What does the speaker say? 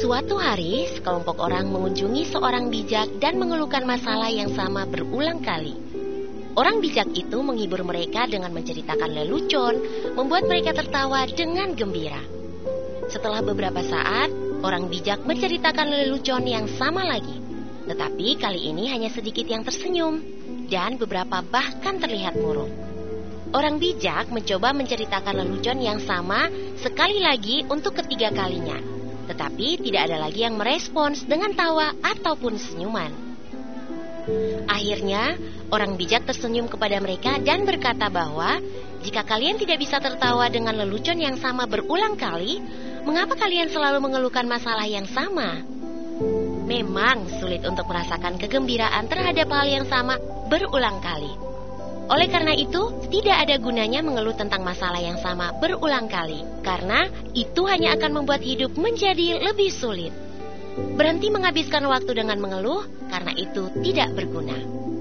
Suatu hari, sekelompok orang mengunjungi seorang bijak dan mengeluhkan masalah yang sama berulang kali. Orang bijak itu menghibur mereka dengan menceritakan lelucon, membuat mereka tertawa dengan gembira. Setelah beberapa saat, orang bijak menceritakan lelucon yang sama lagi. Tetapi kali ini hanya sedikit yang tersenyum, dan beberapa bahkan terlihat murung. Orang bijak mencoba menceritakan lelucon yang sama sekali lagi untuk ketiga kalinya. Tetapi tidak ada lagi yang merespons dengan tawa ataupun senyuman. Akhirnya, orang bijak tersenyum kepada mereka dan berkata bahwa jika kalian tidak bisa tertawa dengan lelucon yang sama berulang kali, mengapa kalian selalu mengeluhkan masalah yang sama? Memang sulit untuk merasakan kegembiraan terhadap hal yang sama berulang kali. Oleh karena itu, tidak ada gunanya mengeluh tentang masalah yang sama berulang kali, karena itu hanya akan membuat hidup menjadi lebih sulit. Berhenti menghabiskan waktu dengan mengeluh, karena itu tidak berguna.